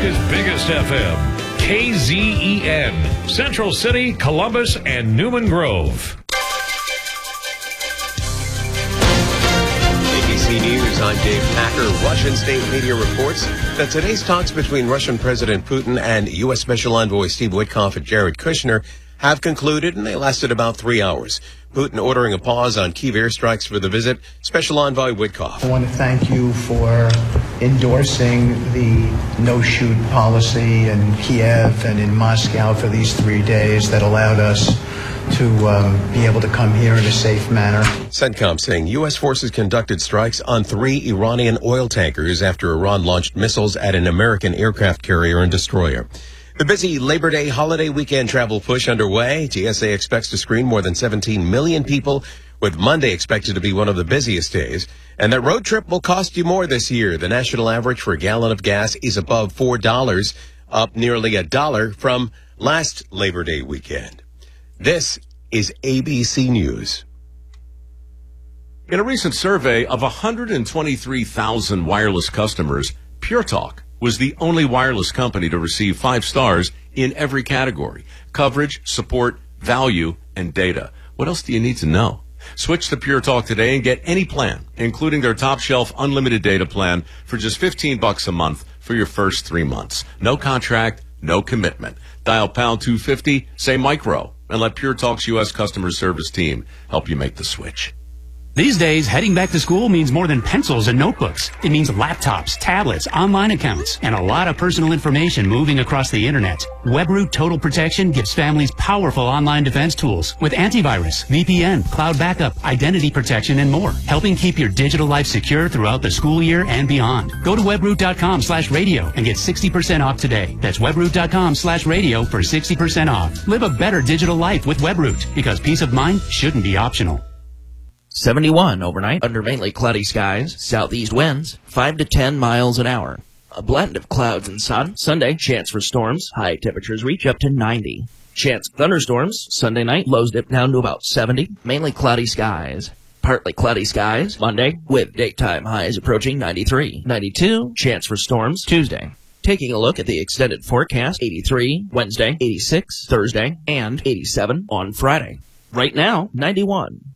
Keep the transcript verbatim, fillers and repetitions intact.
Nebraska's biggest F M, K Z E N, Central City, Columbus, and Newman Grove. A B C News, I'm Dave Packer. Russian state media reports that today's talks between Russian President Putin and U S Special Envoy Steve Witkoff and Jared Kushner have concluded, and they lasted about three hours. Putin ordering a pause on Kyiv airstrikes for the visit. Special Envoy Witkoff. I want to thank you for endorsing the no-shoot policy in Kiev and in Moscow for these three days that allowed us to um, be able to come here in a safe manner. CENTCOM saying U S forces conducted strikes on three Iranian oil tankers after Iran launched missiles at an American aircraft carrier and destroyer. The busy Labor Day holiday weekend travel push underway. T S A expects to screen more than seventeen million people, with Monday expected to be one of the busiest days. And that road trip will cost you more this year. The national average for a gallon of gas is above four dollars, up nearly a dollar from last Labor Day weekend. This is A B C News. In a recent survey of one hundred twenty-three thousand wireless customers, Pure Talk was the only wireless company to receive five stars in every category: coverage, support, value, and data. What else do you need to know? Switch to Pure Talk today and get any plan, including their top shelf unlimited data plan, for just fifteen bucks a month for your first three months. No contract, no commitment. Dial pound two fifty, say micro, and let Pure Talk's U S customer service team help you make the switch. These days, heading back to school means more than pencils and notebooks. It means laptops, tablets, online accounts, and a lot of personal information moving across the internet. WebRoot Total Protection gives families powerful online defense tools with antivirus, V P N, cloud backup, identity protection, and more, helping keep your digital life secure throughout the school year and beyond. Go to webroot.com slash radio and get sixty percent off today. That's webroot.com slash radio for sixty percent off. Live a better digital life with WebRoot, because peace of mind shouldn't be optional. seventy-one overnight under mainly cloudy skies, southeast winds, five to ten miles an hour. A blend of clouds and sun. Sunday, chance for storms. High temperatures reach up to ninety. Chance of thunderstorms. Sunday night, lows dip down to about seventy. Mainly cloudy skies. Partly cloudy skies Monday, with daytime highs approaching ninety-three. ninety-two, chance for storms Tuesday. Taking a look at the extended forecast, eighty-three Wednesday, eighty-six Thursday, and eighty-seven on Friday. Right now, ninety-one.